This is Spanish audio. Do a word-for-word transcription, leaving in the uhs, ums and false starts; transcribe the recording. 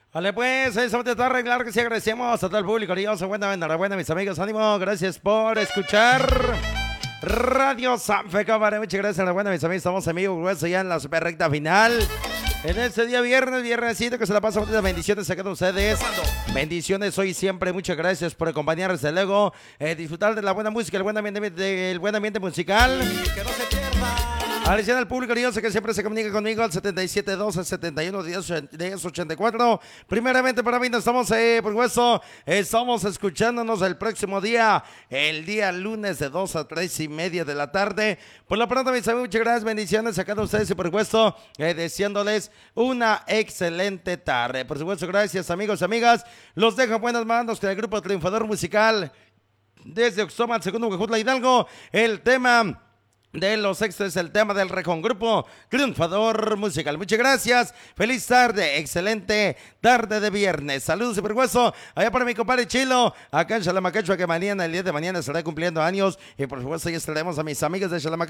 Vale, pues, eso te está arreglar que sí agradecemos a todo el público. Dios, buena, enhorabuena, mis amigos. Ánimo, gracias por escuchar Radio Sanfe, cámara. Muchas gracias, enhorabuena, mis amigos. Estamos amigos, grueso ya en la super recta final. En este día viernes, viernesito, que se la pasan muchas bendiciones a cada ustedes. Bendiciones hoy y siempre. Muchas gracias por acompañarnos de luego. Eh, disfrutar de la buena música, el buen ambiente, del buen ambiente musical. Que no se pierda. Agradecer al público Dios que siempre se comunica conmigo al setenta y siete doce setenta y uno diez ochenta y cuatro. Primeramente para mí, estamos, eh, por supuesto, estamos escuchándonos el próximo día, el día lunes de dos a tres y media de la tarde. Por lo pronto, mis amigos, muchas gracias, bendiciones a cada ustedes y por supuesto, eh, deseándoles una excelente tarde. Por supuesto, gracias amigos y amigas. Los dejo buenas manos con el grupo Triunfador Musical desde Oxoma, segundo Huejutla Hidalgo. El tema de los extras, el tema del Rejón Grupo Triunfador Musical. Muchas gracias, feliz tarde, excelente tarde de viernes. Saludos y pergueso allá para mi compadre Chilo, acá en Xalamaquechua, que mañana, el día de mañana estará cumpliendo años. Y por supuesto ya estaremos a mis amigas de Xalamaquechua.